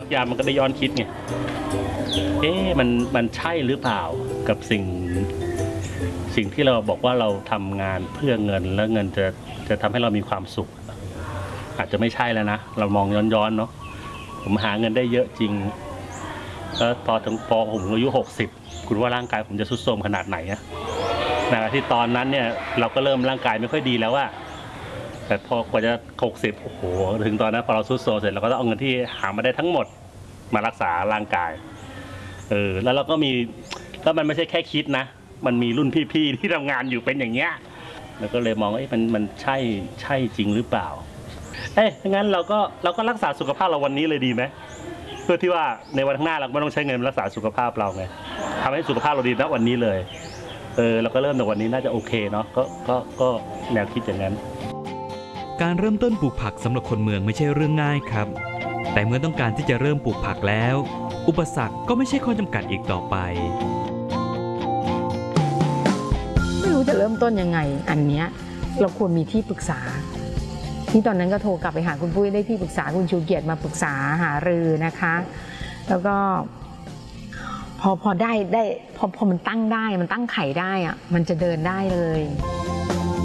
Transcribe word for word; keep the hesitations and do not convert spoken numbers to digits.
ยามมันก็ได้ย้อนคิดไงเอ๊ะมันมันใช่หรือเปล่ากับสิ่งสิ่งที่เราบอกว่าเราทำงานเพื่อเงินแล้วเงินจะจะทำให้เรามีความสุขอาจจะไม่ใช่แล้วนะเรามองย้อนๆเนาะผมหาเงินได้เยอะจริงแล้วพอถึงพอผมอายุหกสิบคุณว่าร่างกายผมจะทรุดโทรมขนาดไหนอะนะที่ตอนนั้นเนี่ยเราก็เริ่มร่างกายไม่ค่อยดีแล้วว่าแต่พอกว่าจะหกสิบโอ้โหถึงตอนนั้นพอเราทรุดโทรมเสร็จเราก็ต้องเอาเงินที่หามาได้ทั้งหมดมารักษาร่างกายเออแล้วเราก็มีแล้วมันไม่ใช่แค่คิดนะมันมีรุ่นพี่ๆที่ทำงานอยู่เป็นอย่างเงี้ยแล้วก็เลยมองว่ามันมันใช่ใช่จริงหรือเปล่าเอ๊ะงั้นเราก็เราก็รักษาสุขภาพเราวันนี้เลยดีไหมเพื่อที่ว่าในวันข้างหน้าเราไม่ต้องใช้เงินรักษาสุขภาพเราไงทำให้สุขภาพเราดีณวันนี้เลยเออเราก็เริ่มจากวันนี้น่าจะโอเคเนาะก็ก็ก็แนวคิดอย่างนั้นการเริ่มต้นปลูกผักสำหรับคนเมืองไม่ใช่เรื่องง่ายครับแต่เมื่อต้องการที่จะเริ่มปลูกผักแล้วอุปสรรคก็ไม่ใช่ข้อจำกัดอีกต่อไปไม่รู้จะเริ่มต้นยังไงอันเนี้ยเราควรมีที่ปรึกษาที่ตอนนั้นก็โทรกลับไปหาคุณปุ้ยได้ที่ปรึกษาคุณชูเกียรติมาปรึกษาหารือนะคะแล้วก็พอพอได้ได้พอพอมันตั้งได้มันตั้งไข่ได้อะมันจะเดินได้เลย